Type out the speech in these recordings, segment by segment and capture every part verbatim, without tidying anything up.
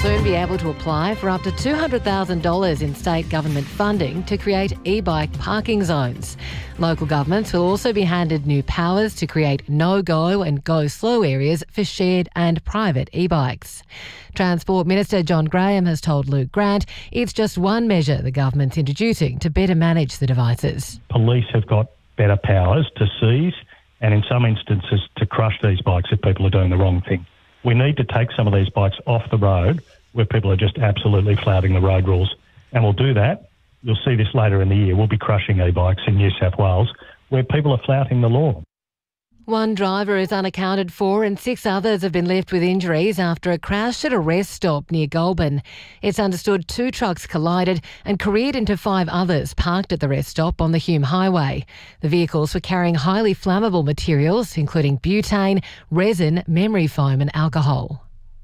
soon be able to apply for up to two hundred thousand dollars in state government funding to create e-bike parking zones. Local governments will also be handed new powers to create no-go and go-slow areas for shared and private e-bikes. Transport Minister John Graham has told Luke Grant it's just one measure the government's introducing to better manage the devices. Police have got better powers to seize and in some instances to crush these bikes if people are doing the wrong thing. We need to take some of these bikes off the road where people are just absolutely flouting the road rules. And we'll do that. You'll see this later in the year. We'll be crushing e-bikes in New South Wales where people are flouting the law. One driver is unaccounted for and six others have been left with injuries after a crash at a rest stop near Goulburn. It's understood two trucks collided and careered into five others parked at the rest stop on the Hume Highway. The vehicles were carrying highly flammable materials, including butane, resin, memory foam and alcohol.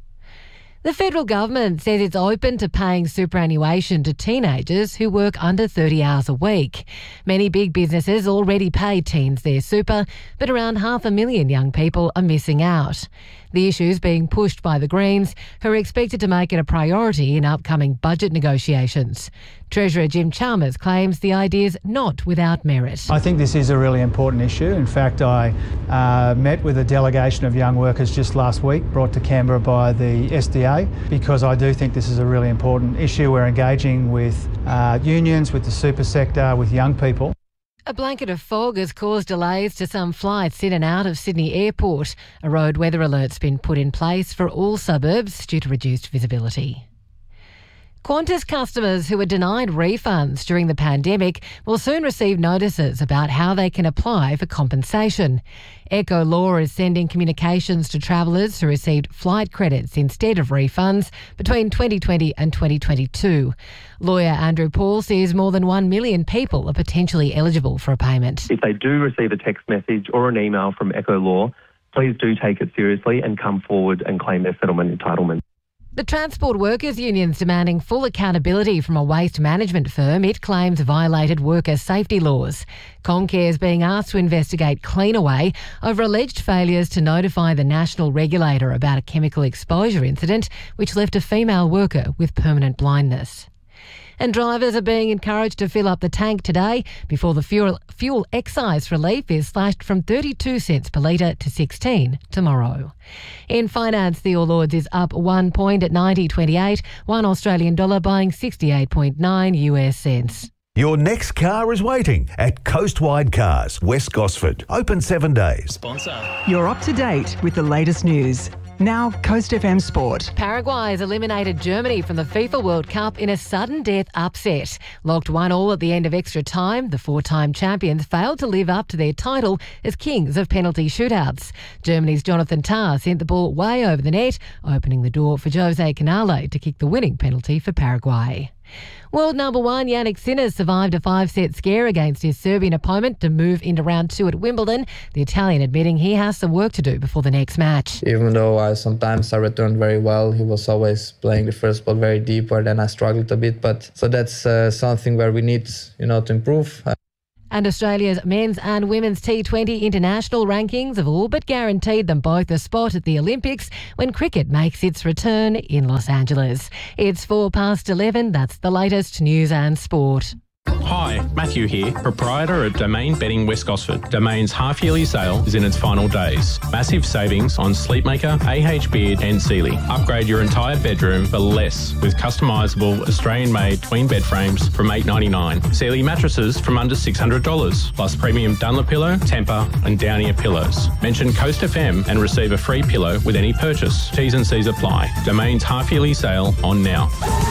The federal government says it's open to paying superannuation to teenagers who work under thirty hours a week. Many big businesses already pay teens their super, but around half a million young people are missing out. The issue is being pushed by the Greens, who are expected to make it a priority in upcoming budget negotiations. Treasurer Jim Chalmers claims the idea's not without merit. I think this is a really important issue. In fact, I uh, met with a delegation of young workers just last week, brought to Canberra by the S D A, because I do think this is a really important issue. We're engaging with uh, unions, with the super sector, with young people. A blanket of fog has caused delays to some flights in and out of Sydney Airport. A road weather alert's been put in place for all suburbs due to reduced visibility. Qantas customers who were denied refunds during the pandemic will soon receive notices about how they can apply for compensation. Echo Law is sending communications to travellers who received flight credits instead of refunds between twenty twenty and twenty twenty-two. Lawyer Andrew Paul says more than one million people are potentially eligible for a payment. If they do receive a text message or an email from Echo Law, please do take it seriously and come forward and claim their settlement entitlement. The Transport Workers Union's demanding full accountability from a waste management firm it claims violated worker safety laws. Comcare is being asked to investigate Cleanaway over alleged failures to notify the national regulator about a chemical exposure incident which left a female worker with permanent blindness. And drivers are being encouraged to fill up the tank today before the fuel, fuel excise relief is slashed from thirty-two cents per litre to sixteen tomorrow. In finance, the All Ords is up one point at ninety twenty-eight, one Australian dollar buying sixty-eight point nine U S cents. Your next car is waiting at Coastwide Cars, West Gosford. Open seven days. Sponsor. You're up to date with the latest news. Now, Coast F M Sport. Paraguay has eliminated Germany from the FIFA World Cup in a sudden death upset. Locked one all at the end of extra time, the four-time champions failed to live up to their title as kings of penalty shootouts. Germany's Jonathan Tah sent the ball way over the net, opening the door for Jose Canale to kick the winning penalty for Paraguay. World number one Jannik Sinner survived a five-set scare against his Serbian opponent to move into round two at Wimbledon, the Italian admitting he has some work to do before the next match. Even though I sometimes I returned very well, he was always playing the first ball very deep, where then I struggled a bit. But so that's uh, something where we need, you know, to improve. And Australia's men's and women's T twenty international rankings have all but guaranteed them both a spot at the Olympics when cricket makes its return in Los Angeles. It's four past eleven. That's the latest news and sport. Hi, Matthew here, proprietor of Domain Bedding West Gosford. Domain's half-yearly sale is in its final days. Massive savings on Sleepmaker, A H Beard and Sealy. Upgrade your entire bedroom for less with customisable Australian-made twin bed frames from eight dollars ninety-nine. Sealy mattresses from under six hundred dollars, plus premium Dunlopillow, Tempur and Downier pillows. Mention Coast F M and receive a free pillow with any purchase. T's and C's apply. Domain's half-yearly sale on now.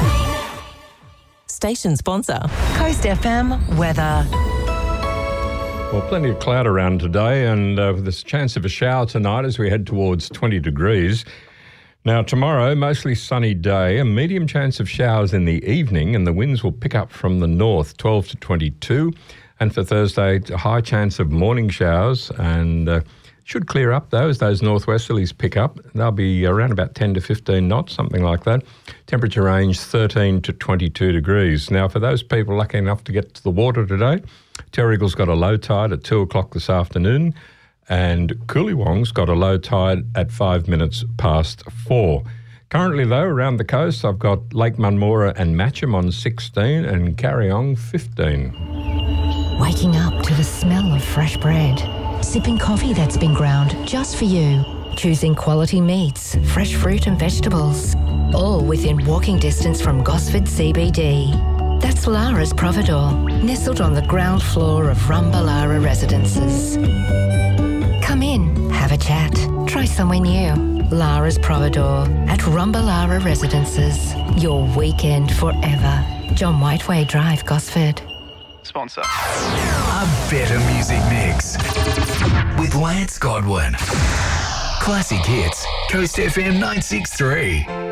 Station sponsor, Coast F M weather. Well, plenty of cloud around today, and uh, there's a chance of a shower tonight as we head towards twenty degrees. Now, tomorrow, mostly sunny day, a medium chance of showers in the evening, and the winds will pick up from the north, twelve to twenty-two. And for Thursday, a high chance of morning showers, and uh, should clear up, though, as those northwesterlies pick up. They'll be around about ten to fifteen knots, something like that. Temperature range thirteen to twenty-two degrees. Now, for those people lucky enough to get to the water today, Terrigal's got a low tide at two o'clock this afternoon, and Coolywong's got a low tide at five minutes past four. Currently, though, around the coast, I've got Lake Munmora and Matcham on sixteen and Carryong fifteen. Waking up to the smell of fresh bread. Sipping coffee that's been ground just for you. Choosing quality meats, fresh fruit and vegetables. All within walking distance from Gosford C B D. That's Lara's Providore, nestled on the ground floor of Rumbalara Residences. Come in, have a chat, try somewhere new. Lara's Providore at Rumbalara Residences. Your weekend forever. John Whiteway Drive, Gosford. Sponsor. A better music mix with Lance Godwin. Classic hits, Coast F M nine six three.